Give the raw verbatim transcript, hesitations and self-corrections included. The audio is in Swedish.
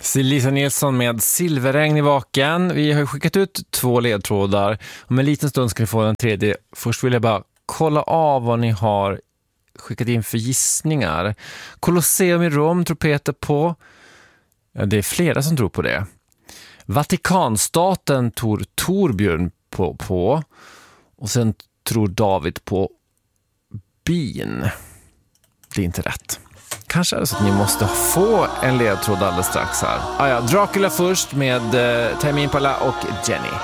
Lisa Nilsson med Silverregn i vaken. Vi har skickat ut två ledtrådar. Om en liten stund ska ni få den tredje. Först vill jag bara kolla av vad ni har skickat in för gissningar. Colosseum i Rom tror Peter på. Ja, det är flera som tror på det. Vatikanstaten tror Torbjörn på, på. Och sen tror David på bin. Det är inte rätt. Kanske är det så att ni måste få en ledtråd alldeles strax här. Ah ja, Dracula först med eh, Tame Impala och Jenny.